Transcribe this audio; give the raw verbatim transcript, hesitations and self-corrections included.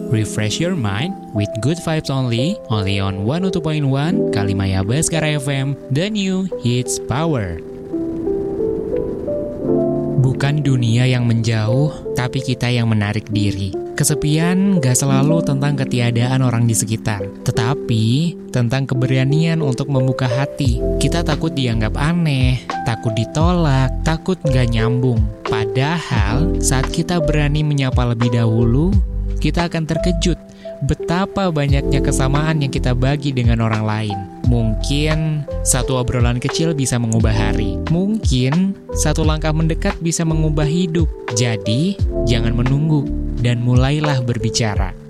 Refresh your mind with good vibes only, only on one oh two point one Kalimaya Baskara F M, the new hits power. Bukan dunia yang menjauh, tapi kita yang menarik diri. Kesepian gak selalu tentang ketiadaan orang di sekitar, tetapi tentang keberanian untuk membuka hati. Kita takut dianggap aneh, takut ditolak, takut gak nyambung. Padahal saat kita berani menyapa lebih dahulu, kita akan terkejut betapa banyaknya kesamaan yang kita bagi dengan orang lain. Mungkin satu obrolan kecil bisa mengubah hari. Mungkin satu langkah mendekat bisa mengubah hidup. Jadi, jangan menunggu dan mulailah berbicara.